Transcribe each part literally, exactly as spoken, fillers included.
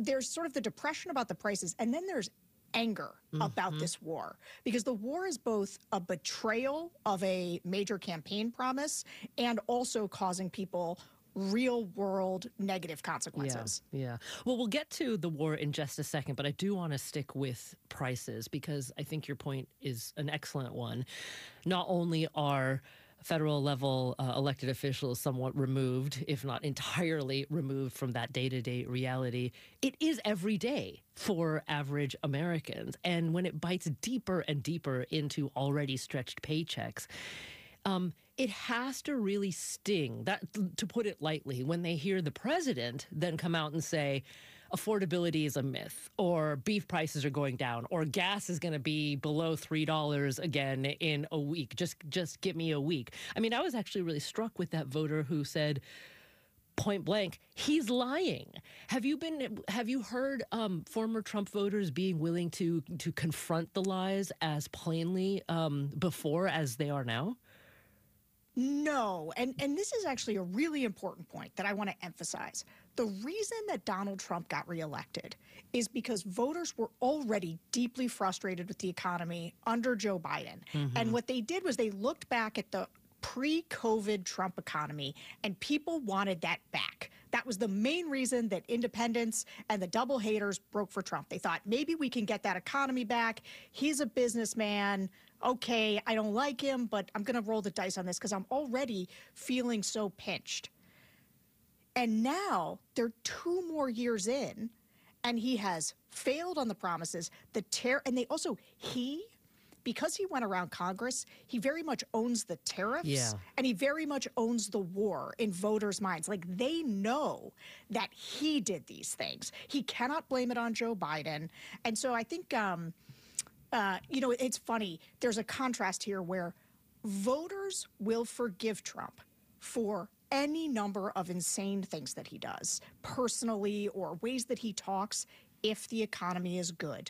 there's sort of the depression about the prices, and then there's anger mm-hmm. about this war, because the war is both a betrayal of a major campaign promise and also causing people real world negative consequences. Yeah, yeah. Well, we'll get to the war in just a second, but I do want to stick with prices because I think your point is an excellent one. Not only are federal level uh, elected officials somewhat removed, if not entirely removed from that day-to-day reality, it is every day for average Americans. And when it bites deeper and deeper into already stretched paychecks, Um, it has to really sting, that, to put it lightly, when they hear the president then come out and say affordability is a myth, or beef prices are going down, or gas is going to be below three dollars again in a week. Just, just give me a week. I mean, I was actually really struck with that voter who said, point blank, he's lying. Have you been? Have you heard um, former Trump voters being willing to to confront the lies as plainly um, before as they are now? No, and, and this is actually a really important point that I want to emphasize. The reason that Donald Trump got reelected is because voters were already deeply frustrated with the economy under Joe Biden. Mm-hmm. And what they did was they looked back at the pre-COVID Trump economy, and people wanted that back. That was the main reason that independents and the double haters broke for Trump. They thought, maybe we can get that economy back. He's a businessman. Okay, I don't like him, but I'm going to roll the dice on this because I'm already feeling so pinched. And now they're two more years in, and he has failed on the promises. The ter- and they also, he... because he went around Congress, he very much owns the tariffs, yeah. and he very much owns the war in voters' minds. Like, they know that he did these things. He cannot blame it on Joe Biden. And so I think, um, uh, you know, it's funny. There's a contrast here where voters will forgive Trump for any number of insane things that he does, personally or ways that he talks, if the economy is good.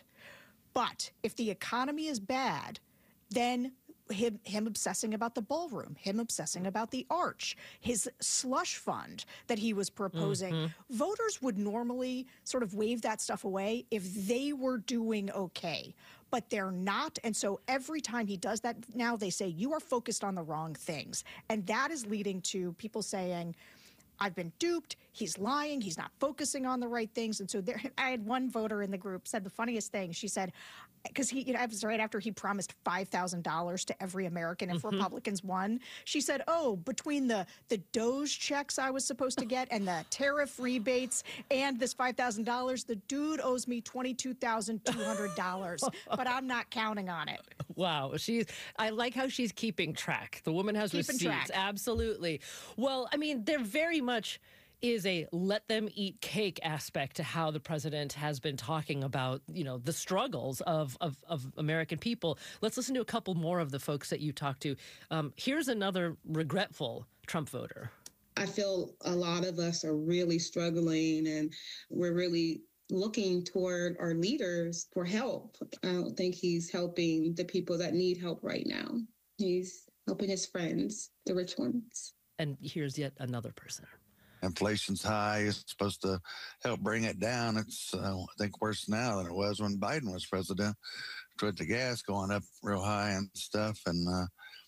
But if the economy is bad, then him, him obsessing about the ballroom, him obsessing about the arch, his slush fund that he was proposing, mm-hmm. voters would normally sort of wave that stuff away if they were doing okay. But they're not. And so every time he does that now, they say, you are focused on the wrong things. And that is leading to people saying, I've been duped. He's lying. He's not focusing on the right things. And so there, I had one voter in the group said the funniest thing. She said, because he, you know, it was right after he promised five thousand dollars to every American if mm-hmm. Republicans won. She said, oh, between the, the Doge checks I was supposed to get and the tariff rebates and this five thousand dollars, the dude owes me twenty-two thousand two hundred dollars, but I'm not counting on it. Wow. She's, I like how she's keeping track. The woman has Keeping receipts. Track. Absolutely. Well, I mean, they're very much is a let them eat cake aspect to how the president has been talking about, you know, the struggles of, of, of American people. Let's listen to a couple more of the folks that you talked to. Um, here's another regretful Trump voter. I feel a lot of us are really struggling, and we're really looking toward our leaders for help. I don't think he's helping the people that need help right now. He's helping his friends, the rich ones. And here's yet another person. Inflation's high. It's supposed to help bring it down. It's, uh, I think, worse now than it was when Biden was president, with the gas going up real high and stuff. And uh,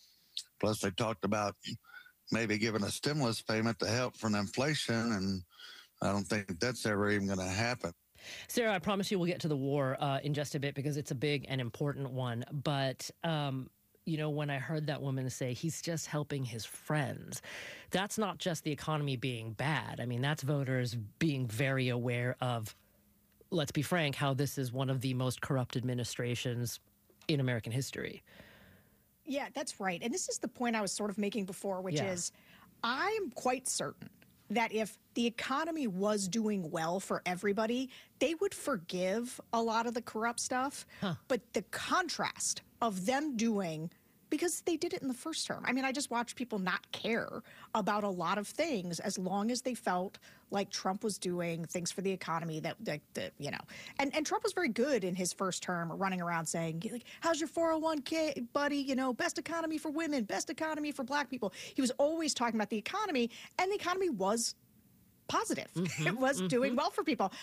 plus, they talked about maybe giving a stimulus payment to help from inflation, and I don't think that's ever even going to happen. Sarah, I promise you we'll get to the war uh, in just a bit because it's a big and important one. But um, you know, when I heard that woman say he's just helping his friends, that's not just the economy being bad. I mean, that's voters being very aware of, let's be frank, how this is one of the most corrupt administrations in American history. Yeah, that's right. And this is the point I was sort of making before, which yeah. is I'm quite certain that if the economy was doing well for everybody, they would forgive a lot of the corrupt stuff. Huh. But the contrast of them doing, because they did it in the first term. I mean, I just watched people not care about a lot of things as long as they felt like Trump was doing things for the economy that, that, that you know. And, and Trump was very good in his first term running around saying, like, how's your four oh one k, buddy? You know, best economy for women, best economy for black people. He was always talking about the economy, and the economy was positive. Mm-hmm, it was mm-hmm. doing well for people.